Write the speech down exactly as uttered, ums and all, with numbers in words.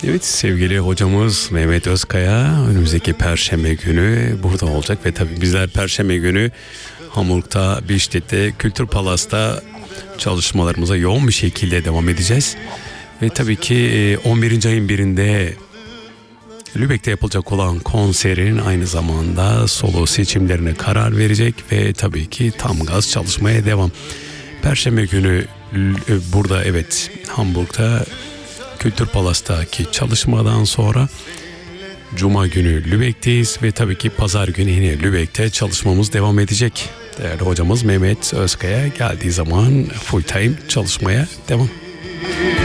Evet, sevgili hocamız Mehmet Özkaya önümüzdeki Perşembe günü burada olacak ve tabii bizler Perşembe günü Hamburg'da, Bişkek'te, Kültür Palas'ta çalışmalarımıza yoğun bir şekilde devam edeceğiz. Ve tabii ki on birinci ayın birinde Lübeck'te yapılacak olan konserin aynı zamanda solo seçimlerine karar verecek ve tabii ki tam gaz çalışmaya devam. Perşembe günü burada, evet, Hamburg'da Kültür Palas'taki çalışmadan sonra Cuma günü Lübeck'teyiz ve tabii ki Pazar günü yine Lübeck'te çalışmamız devam edecek. Değerli hocamız Mehmet Özkaya geldiği zaman full time çalışmaya devam.